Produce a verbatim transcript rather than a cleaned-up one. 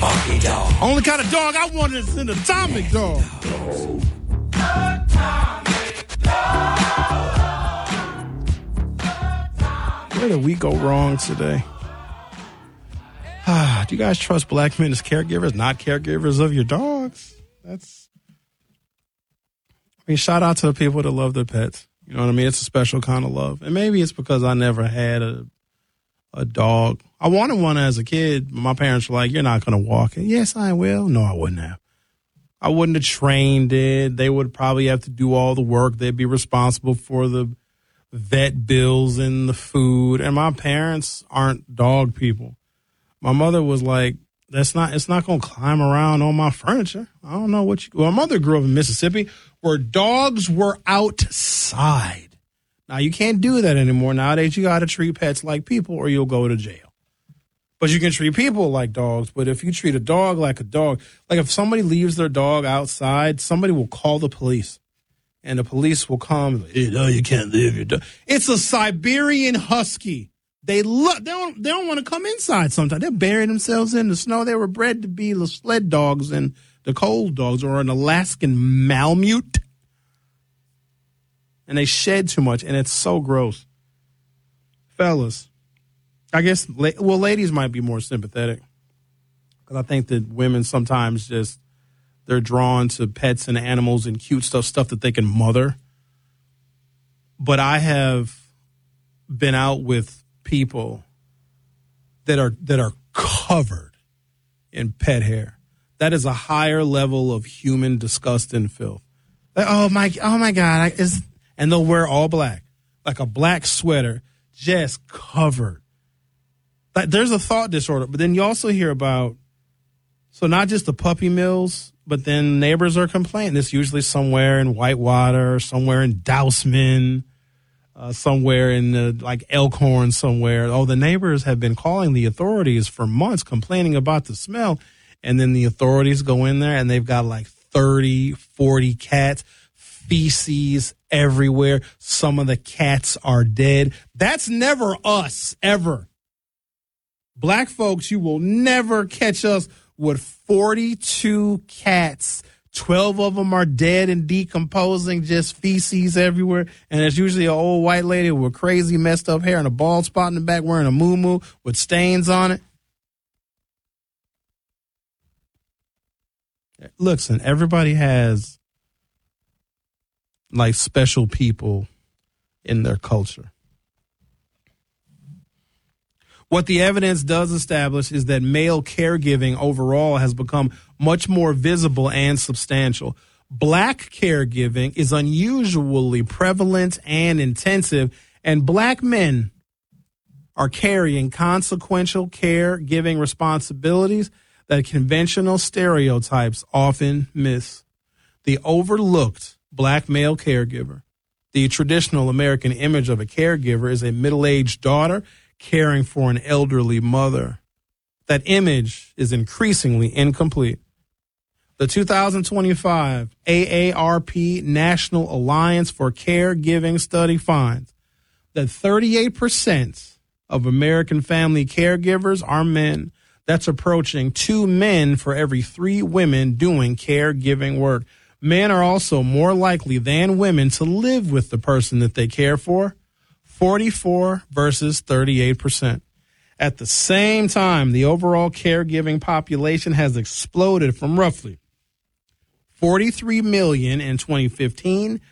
Monkey dog. Only kind of dog I want is an atomic dog. Where did we go wrong today? Ah, do you guys trust black men as caregivers, not caregivers of your dogs? That's, I mean, shout out to the people that love their pets. You know what I mean? It's a special kind of love. And maybe it's because I never had a a dog. I wanted one as a kid. My parents were like, you're not going to walk it. Yes, I will. No, I wouldn't have. I wouldn't have trained it. They would probably have to do all the work. They'd be responsible for the vet bills and the food. And my parents aren't dog people. My mother was like, that's not, it's not going to climb around on my furniture. I don't know what you, well, my mother grew up in Mississippi where dogs were outside. Now, you can't do that anymore. Nowadays, you got to treat pets like people or you'll go to jail. But you can treat people like dogs. But if you treat a dog like a dog, like if somebody leaves their dog outside, somebody will call the police. And the police will come. Hey, no, you can't leave your dog. It's a Siberian Husky. They look. They don't. They don't want to come inside. Sometimes they bury themselves in the snow. They were bred to be the sled dogs and the cold dogs, or an Alaskan Malamute. And they shed too much, and it's so gross. Fellas, I guess, well, ladies might be more sympathetic. Because I think that women sometimes just, they're drawn to pets and animals and cute stuff, stuff that they can mother. But I have been out with people that are that are covered in pet hair. That is a higher level of human disgust and filth. Like, oh, my, oh my God, I, is... And they'll wear all black, like a black sweater, just covered. Like there's a thought disorder. But then you also hear about, so not just the puppy mills, but then neighbors are complaining. It's usually somewhere in Whitewater, somewhere in Dousman, uh, somewhere in uh, like Elkhorn somewhere. Oh, the neighbors have been calling the authorities for months complaining about the smell. And then the authorities go in there and they've got like thirty, forty cats. Feces everywhere. Some of the cats are dead. That's never us, ever. Black folks, you will never catch us with forty-two cats. twelve of them are dead and decomposing, just feces everywhere. And it's usually an old white lady with crazy messed up hair and a bald spot in the back wearing a muumuu with stains on it. Listen, everybody has like special people in their culture. What the evidence does establish is that male caregiving overall has become much more visible and substantial. Black caregiving is unusually prevalent and intensive, and black men are carrying consequential caregiving responsibilities that conventional stereotypes often miss. The overlooked black male caregiver. The traditional American image of a caregiver is a middle-aged daughter caring for an elderly mother. That image is increasingly incomplete. The two thousand twenty-five A A R P National Alliance for Caregiving study finds that thirty-eight percent of American family caregivers are men. That's approaching two men for every three women doing caregiving work. Men are also more likely than women to live with the person that they care for, forty-four versus thirty-eight percent. At the same time, the overall caregiving population has exploded from roughly forty-three million in twenty fifteen